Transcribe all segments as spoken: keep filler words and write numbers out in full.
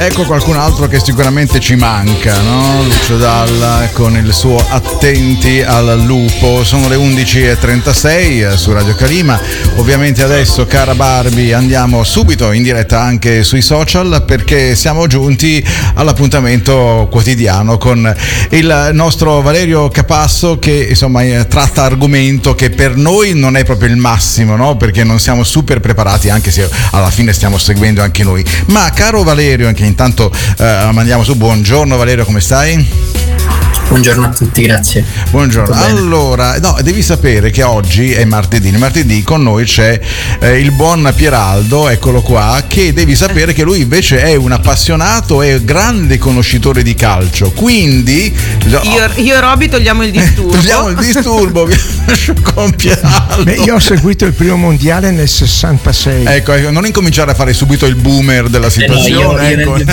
Ecco qualcun altro che sicuramente ci manca, no? Lucio Dalla con il suo Attenti al lupo. Sono le undici e trentasei su Radio Calima. Ovviamente adesso, cara Barbie, andiamo subito in diretta anche sui social, perché siamo giunti all'appuntamento quotidiano con il nostro Valerio Capasso, che insomma tratta argomento che per noi non è proprio il massimo, no? Perché non siamo super preparati, anche se alla fine stiamo seguendo anche noi. Ma caro Valerio, anche intanto eh, mandiamo su. Buongiorno Valerio, come stai? Buongiorno a tutti, grazie. Buongiorno. Allora, no, devi sapere che oggi è martedì. Il martedì con noi c'è eh, il buon Pieraldo, eccolo qua, che devi sapere che lui invece è un appassionato e grande conoscitore di calcio. Quindi io, io e Roby togliamo il disturbo. Togliamo il disturbo con Pieraldo. Beh, io ho seguito il primo mondiale nel sessantasei. Ecco, ecco, non incominciare a fare subito il boomer della situazione. Eh no, io,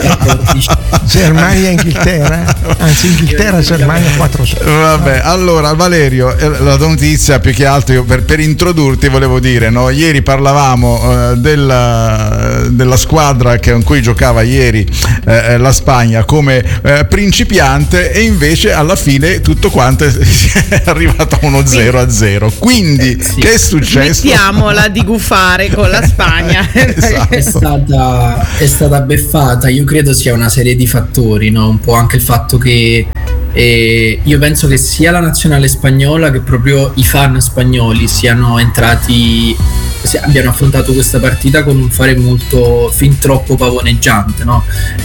io ecco. Germania Inghilterra, anzi Inghilterra Germania quattro sei. Vabbè, allora Valerio, la notizia più che altro io per, per introdurti volevo dire, no? Ieri parlavamo uh, della, della squadra che, con cui giocava ieri uh, la Spagna come uh, principiante, e invece alla fine tutto quanto è, è arrivato a uno zero a zero. Quindi eh, sì. Che è successo? Mettiamola di gufare con la Spagna. Esatto. È stata, è stata beffata. Io credo sia una serie di fattori, no? Un po' anche il fatto che E io penso che sia la nazionale spagnola che proprio i fan spagnoli siano entrati, abbiano affrontato questa partita con un fare molto, fin troppo pavoneggiante, no?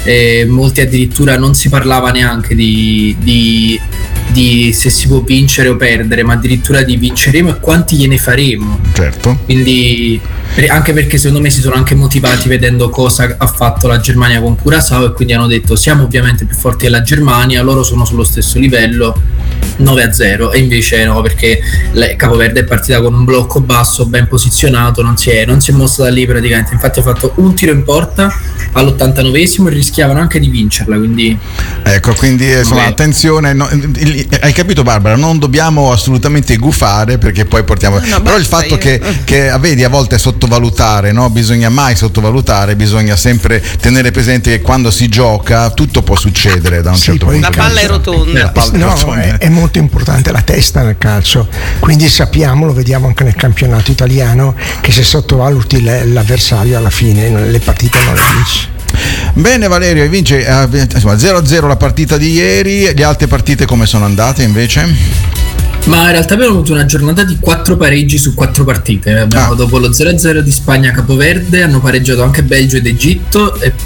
E molti addirittura non si parlava neanche di, di, di se si può vincere o perdere, ma addirittura di vinceremo e quanti gliene faremo. Certo. Quindi anche perché secondo me si sono anche motivati vedendo cosa ha fatto la Germania con Curaçao, e quindi hanno detto siamo ovviamente più forti della Germania, loro sono sullo stesso livello, nove a zero, e invece no, perché Capoverde è partita con un blocco basso ben posizionato, non si è, non si è mossa da lì praticamente, infatti ha fatto un tiro in porta all'ottantanovesimo e rischiavano anche di vincerla, quindi ecco, quindi insomma, Beh. attenzione, no, hai capito Barbara, non dobbiamo assolutamente gufare, perché poi portiamo no, però il fatto io. che, che vedi, a volte sottovalutare, no? Bisogna mai sottovalutare, bisogna sempre tenere presente che quando si gioca tutto può succedere da un sì, certo punto. La palla è rotonda. La palla è no, rotonda. È, è molto importante la testa nel calcio, quindi sappiamo, lo vediamo anche nel campionato italiano, che se sottovaluti l'avversario alla fine le partite non le vinci. Bene Valerio, vince eh, insomma zero a zero la partita di ieri. Le altre partite come sono andate invece? Ma in realtà abbiamo avuto una giornata di quattro pareggi su quattro partite. Abbiamo ah. Dopo lo zero a zero di Spagna Capoverde hanno pareggiato anche Belgio ed Egitto, e,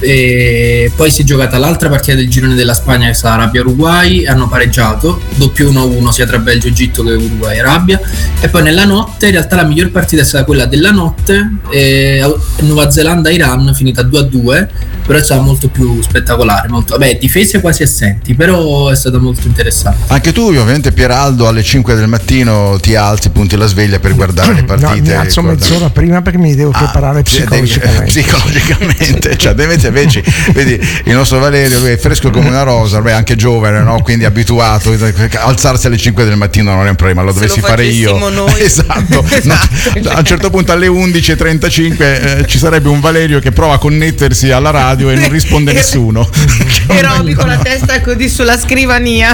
e poi si è giocata l'altra partita del girone della Spagna, che sarà Arabia-Uruguay, hanno pareggiato doppio uno a uno sia tra Belgio, Egitto che Uruguay e Arabia. E poi nella notte, in realtà la miglior partita è stata quella della notte, eh, Nuova Zelanda-Iran, finita due a due, però è stata molto più spettacolare, molto, vabbè, difese quasi assenti, però è stata molto interessante. Anche tu ovviamente Pieraldo alle cinque del mattino ti alzi, punti la sveglia per guardare le partite? No, mi alzo mezz'ora prima perché mi devo ah, preparare psicologicamente. Devi, psicologicamente, cioè invece, invece vedi il nostro Valerio, lui è fresco come una rosa, beh, anche giovane, no? Quindi abituato, alzarsi alle cinque del mattino non è un problema, lo dovessi fare io. Noi. Esatto. esatto. No, a un certo punto alle undici e trentacinque eh, ci sarebbe un Valerio che prova a connettersi alla radio e non risponde nessuno. E Roby con la testa così sulla scrivania.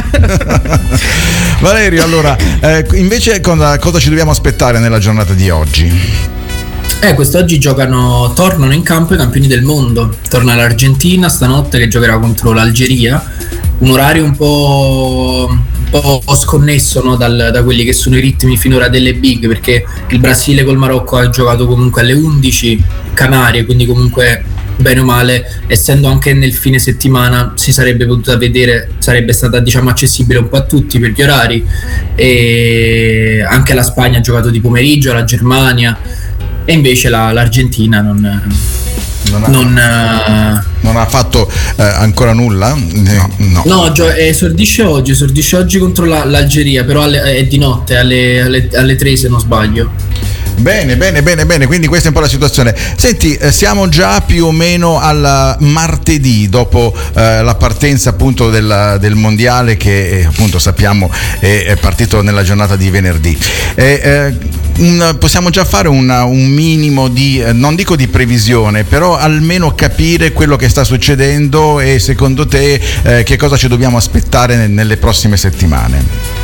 Valerio, allora eh, invece cosa, cosa ci dobbiamo aspettare nella giornata di oggi? Eh, quest'oggi giocano, tornano in campo i campioni del mondo. Torna l'Argentina stanotte, che giocherà contro l'Algeria, un orario un po', un po' sconnesso, no, dal, da quelli che sono i ritmi finora delle big, perché il Brasile col Marocco ha giocato comunque alle undici, Canarie, quindi comunque bene o male, essendo anche nel fine settimana, si sarebbe potuta vedere, sarebbe stata diciamo accessibile un po' a tutti per gli orari. E anche la Spagna ha giocato di pomeriggio, la Germania, e invece la, l'Argentina non, non, ha, non, uh, non ha fatto uh, ancora nulla? No, no. no gio- esordisce oggi, esordisce oggi contro la, l'Algeria, però alle, è di notte, alle, alle, alle tre se non sbaglio. Bene, bene, bene, bene, quindi questa è un po' la situazione. Senti, eh, siamo già più o meno al martedì, dopo eh, la partenza appunto del, del mondiale che eh, appunto sappiamo è, è partito nella giornata di venerdì. Eh, eh, un, possiamo già fare una, un minimo di, eh, non dico di previsione, però almeno capire quello che sta succedendo e secondo te eh, che cosa ci dobbiamo aspettare nel, nelle prossime settimane?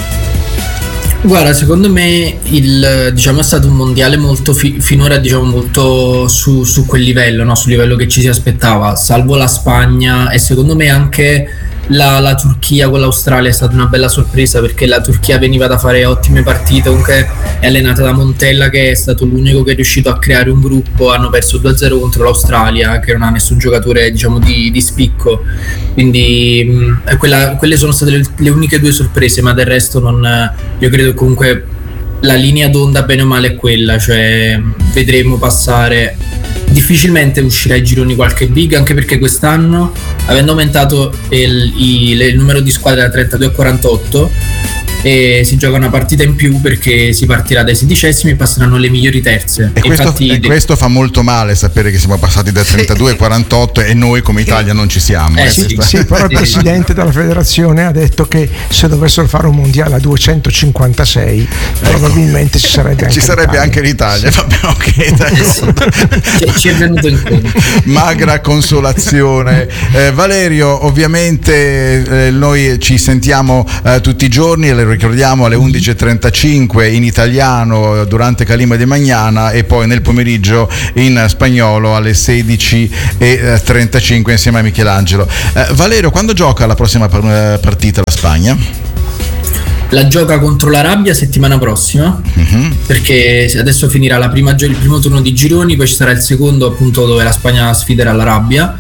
Guarda, secondo me il, diciamo, è stato un mondiale molto fi- finora diciamo molto su, su quel livello, no? Sul livello che ci si aspettava, salvo la Spagna e secondo me anche la, la Turchia con l'Australia è stata una bella sorpresa, perché la Turchia veniva da fare ottime partite, comunque è allenata da Montella che è stato l'unico che è riuscito a creare un gruppo. Hanno perso due a zero contro l'Australia che non ha nessun giocatore diciamo di, di spicco, quindi mh, quella, quelle sono state le, le uniche due sorprese, ma del resto non, io credo che comunque la linea d'onda bene o male è quella, cioè vedremo passare, difficilmente uscirà ai gironi qualche big, anche perché quest'anno, avendo aumentato il, il, il numero di squadre da trentadue a quarantotto, e si gioca una partita in più perché si partirà dai sedicesimi e passeranno le migliori terze. E, questo, infatti, e questo fa molto male, sapere che siamo passati da trentadue a quarantotto e noi come Italia non ci siamo. Eh, eh, sì, Sì, però il presidente della federazione ha detto che se dovessero fare un mondiale a duecentocinquantasei probabilmente ci sarebbe anche ci sarebbe l'Italia. anche l'Italia. Vabbè, ok, d'accordo. Ci, ci è venuto incontro. Magra consolazione. eh, Valerio, ovviamente eh, noi ci sentiamo eh, tutti i giorni e le ricordiamo alle undici e trentacinque in italiano durante Calima di Magnana e poi nel pomeriggio in spagnolo alle sedici e trentacinque insieme a Michelangelo. eh, Valerio, quando gioca la prossima partita la Spagna? La gioca contro l'Arabia settimana prossima, uh-huh. perché adesso finirà la prima, il primo turno di gironi, poi ci sarà il secondo appunto dove la Spagna sfiderà l'Arabia,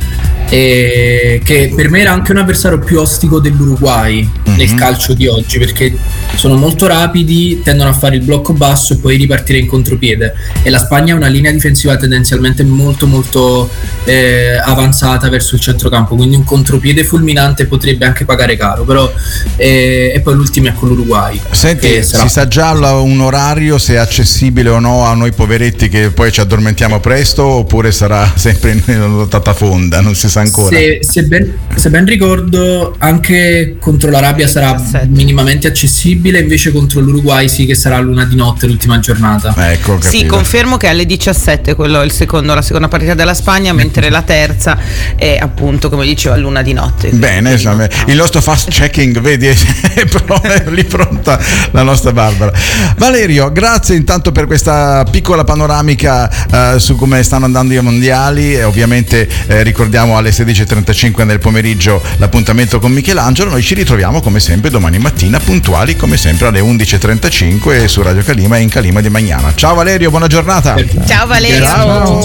e che per me era anche un avversario più ostico dell'Uruguay uh-huh. nel calcio di oggi, perché sono molto rapidi, tendono a fare il blocco basso e poi ripartire in contropiede, e la Spagna ha una linea difensiva tendenzialmente molto molto eh, avanzata verso il centrocampo, quindi un contropiede fulminante potrebbe anche pagare caro, però eh, e poi l'ultimo è con l'Uruguay. Senti, sarà... si sa già un orario, se è accessibile o no a noi poveretti che poi ci addormentiamo presto, oppure sarà sempre in lottata fonda, non si sa ancora. Se, se, ben, se ben ricordo anche contro l'Arabia sarà minimamente accessibile, invece contro l'Uruguay sì che sarà l'una di notte l'ultima giornata. Ecco, capito. Sì, confermo che alle diciassette quello è il secondo, la seconda partita della Spagna, mentre la terza è appunto, come dicevo, all'una di notte. Bene, insomma, il nostro fast checking, vedi, è lì pronta la nostra Barbara. Valerio, grazie intanto per questa piccola panoramica uh, su come stanno andando i mondiali, e ovviamente eh, ricordiamo alle sedici e trentacinque nel pomeriggio l'appuntamento con Michelangelo. Noi ci ritroviamo come sempre domani mattina puntuali come sempre alle undici e trentacinque su Radio Calima e in Calima di Magnana. Ciao Valerio, buona giornata. Ciao Valerio. Ciao.